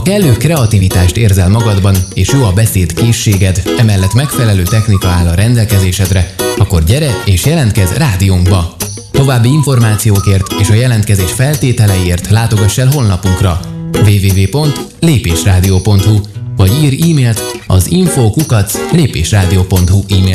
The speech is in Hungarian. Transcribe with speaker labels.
Speaker 1: Ha kellő kreativitást érzel magadban, és jó a beszédkészséged, emellett megfelelő technika áll a rendelkezésedre, akkor gyere és jelentkezz rádiónkba! További információkért és a jelentkezés feltételeiért látogass el honlapunkra www.lépésradio.hu vagy írj e-mailt az info@lépésradio.hu e-mail